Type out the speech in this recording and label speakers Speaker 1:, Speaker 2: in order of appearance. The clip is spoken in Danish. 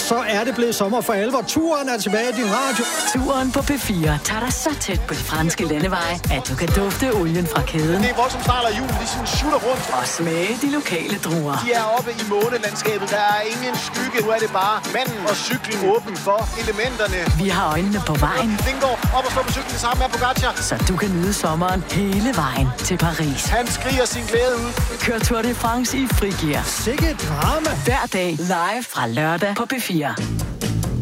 Speaker 1: så er det blevet sommer for alvor. Turen er tilbage i din radio.
Speaker 2: Turen på P4 tager dig så tæt på de franske landeveje, at du kan dufte olien fra kæden.
Speaker 3: Det er voldsomt snart af jul, de sådan shooter rundt.
Speaker 2: Og smage de lokale druer.
Speaker 3: De er oppe i månelandskabet, der er ingen skygge. Nu er det bare manden og cyklen åben for elementerne.
Speaker 2: Vi har øjnene på vejen.
Speaker 3: Vingård op og stå på cyklen sammen med Pogacar.
Speaker 2: Så du kan nyde sommeren hele vejen til Paris.
Speaker 3: Han skriger sin glæde ud.
Speaker 2: Kør Tour de France i frigear.
Speaker 1: Sikke drama.
Speaker 2: Hver dag live fra lørdag på P4.